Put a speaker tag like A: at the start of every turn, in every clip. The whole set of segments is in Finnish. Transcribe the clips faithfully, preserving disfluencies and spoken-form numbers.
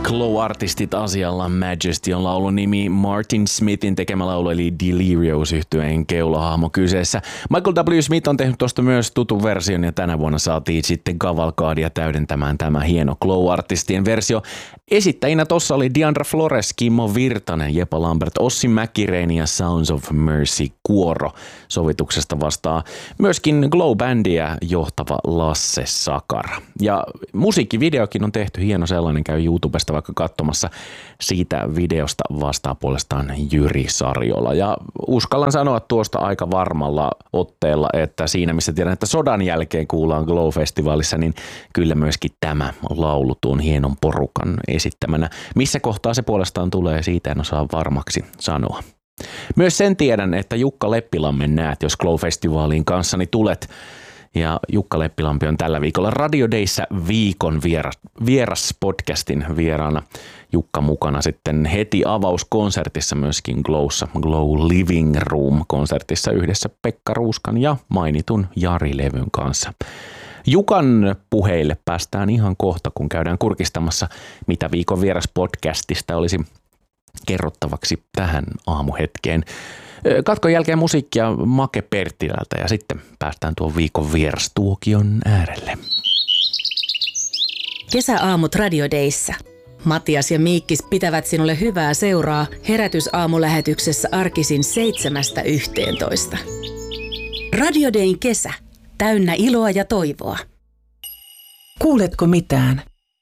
A: Glow-artistit asialla. Majesty on laulun nimi, Martin Smithin tekemä laulu eli Delirious -yhtyeen keulohahmo kyseessä. Michael W. Smith on tehnyt tuosta myös tutun version ja tänä vuonna saatiin sitten Cavalcadia täydentämään tämä hieno Glow-artistien versio. Esittäjinä tossa oli Diandra Flores, Kimmo Virtanen, Jepa Lambert, Ossi Mäkireeni ja Sounds of Mercy kuoro. Sovituksesta vastaa myöskin Glow-bändiä johtava Lasse Sakara. Ja musiikkivideokin on tehty, hieno sellainen, käy YouTubesta vaikka katsomassa. Siitä videosta vastaa puolestaan Jyri Sarjola. Ja uskallan sanoa tuosta aika varmalla otteella, että siinä missä tiedän, että sodan jälkeen kuullaan Glow-festivaalissa, niin kyllä myöskin tämä laulu tuon hienon porukan esittämänä. Missä kohtaa se puolestaan tulee, siitä en osaa varmaksi sanoa. Myös sen tiedän, että Jukka Leppilammen näet, jos Glow-festivaaliin kanssani tulet. Ja Jukka Leppilampi on tällä viikolla Radio Dayssä viikon vieras, vieras podcastin vieraana. Jukka mukana sitten heti avauskonsertissa myöskin Glowssa, Glow Living Room-konsertissa yhdessä Pekka Ruuskan ja mainitun Jari Levyn kanssa. Jukan puheille päästään ihan kohta, kun käydään kurkistamassa, mitä viikon vieras podcastista olisi kerrottavaksi tähän aamuhetkeen. Katkon jälkeen musiikkia Make Perttilältä ja sitten päästään tuon viikon vierastuokion äärelle.
B: Kesäaamut Radio Dayssä. Matias ja Miikkis pitävät sinulle hyvää seuraa herätysaamulähetyksessä arkisin seitsemästä yhteentoista. Radio Dayn kesä. Täynnä iloa ja toivoa.
C: Kuuletko mitään?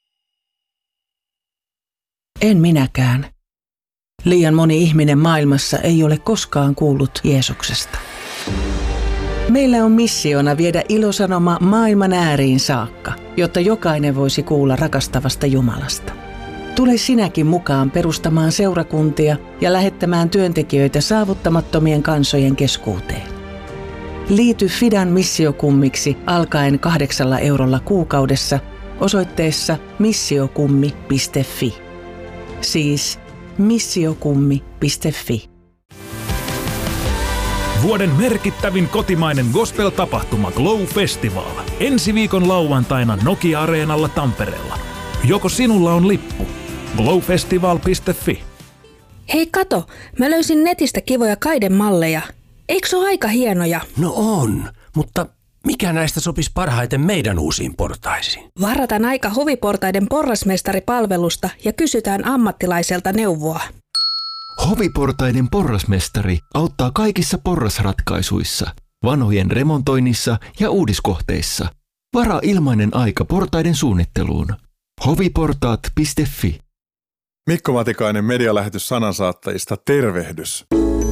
C: En minäkään. Liian moni ihminen maailmassa ei ole koskaan kuullut Jeesuksesta. Meillä on missiona viedä ilosanoma maailman ääriin saakka, jotta jokainen voisi kuulla rakastavasta Jumalasta. Tule sinäkin mukaan perustamaan seurakuntia ja lähettämään työntekijöitä saavuttamattomien kansojen keskuuteen. Liity Fidan missiokummiksi alkaen kahdeksalla eurolla kuukaudessa osoitteessa missiokummi piste fi. Siis missiokummi piste fi.
D: Vuoden merkittävin kotimainen gospel-tapahtuma Glow Festival. Ensi viikon lauantaina Nokia-areenalla Tampereella. Joko sinulla on lippu? glowfestival piste fi.
B: Hei kato, mä löysin netistä kivoja kaidemalleja. Eikö se ole aika hienoja?
E: No on, mutta mikä näistä sopisi parhaiten meidän uusiin portaisiin?
B: Varataan aika Hoviportaiden porrasmestaripalvelusta ja kysytään ammattilaiselta neuvoa.
F: Hoviportaiden porrasmestari auttaa kaikissa porrasratkaisuissa, vanhojen remontoinnissa ja uudiskohteissa. Varaa ilmainen aika portaiden suunnitteluun. hoviportaat piste fi.
G: Mikko Matikainen medialähetys sanansaattajista, tervehdys.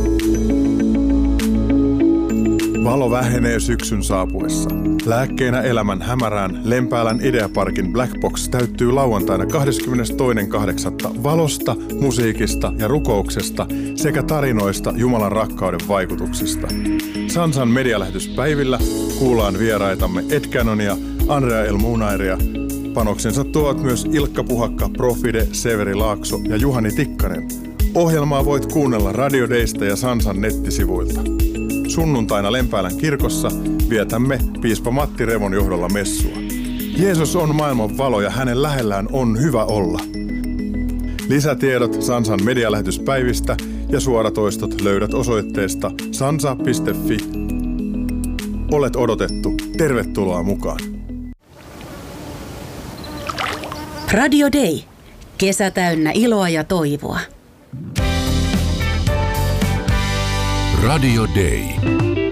G: Valo vähenee syksyn saapuessa. Lääkkeenä elämän hämärään Lempäälän Ideaparkin Black Box täyttyy lauantaina kahdeskymmenestoinen kahdeksatta valosta, musiikista ja rukouksesta sekä tarinoista Jumalan rakkauden vaikutuksista. Sansan medialähetyspäivillä kuullaan vieraitamme Ed Canonia, Andrea El Munairia. Panoksensa tuovat myös Ilkka Puhakka, Profide, Severi Laakso ja Juhani Tikkanen. Ohjelmaa voit kuunnella Radio Daysta ja Sansan nettisivuilta. Sunnuntaina Lempäälän kirkossa vietämme piispa Matti Revon johdolla messua. Jeesus on maailman valo ja hänen lähellään on hyvä olla. Lisätiedot Sansan medialähetyspäivistä ja suoratoistot löydät osoitteesta sansa piste fi. Olet odotettu. Tervetuloa mukaan.
B: Radio Day. Kesä täynnä iloa ja toivoa.
H: Radio Day.